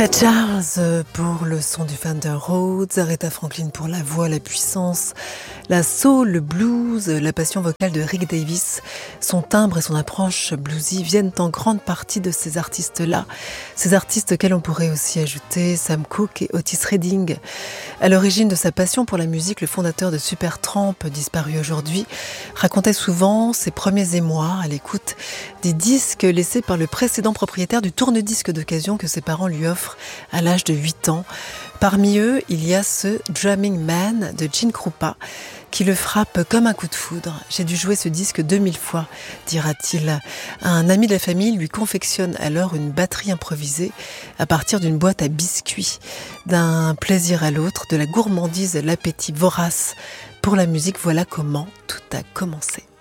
Ray Charles pour le son du Fender Rhodes, Aretha Franklin pour la voix, la puissance, la soul, le blues, la passion vocale de Rick Davis. Son timbre et son approche bluesy viennent en grande partie de ces artistes-là. Ces artistes auxquels on pourrait aussi ajouter Sam Cooke et Otis Redding. À l'origine de sa passion pour la musique, le fondateur de Supertramp, disparu aujourd'hui, racontait souvent ses premiers émois à l'écoute des disques laissés par le précédent propriétaire du tourne-disque d'occasion que ses parents lui offrent à l'âge de 8 ans. Parmi eux, il y a ce Drumming Man de Gene Krupa qui le frappe comme un coup de foudre. J'ai dû jouer ce disque 2000 fois, dira-t-il. Un ami de la famille lui confectionne alors une batterie improvisée à partir d'une boîte à biscuits. D'un plaisir à l'autre, de la gourmandise à l'appétit vorace pour la musique, voilà comment tout a commencé.